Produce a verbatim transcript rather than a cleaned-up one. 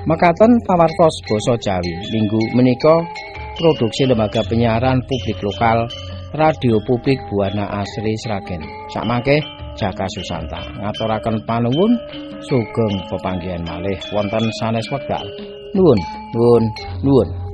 Mekaten pawartos basa Jawi minggu menika produksi lembaga penyiaran publik lokal Radio Publik Buana Asri Sragen. Sakmangke Jaka Susanta ngaturaken panuwun sugeng pepanggihan malih wonten sanes wekdal. Nuwun, nuwun, nuwun.